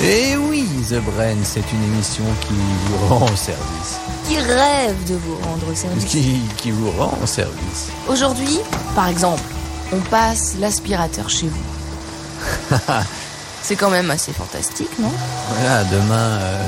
Et oui, The Brain, c'est une émission qui vous rend service. Qui rêve de vous rendre service. Qui vous rend service. Aujourd'hui, par exemple, on passe l'aspirateur chez vous. C'est quand même assez fantastique, non ? Voilà, demain...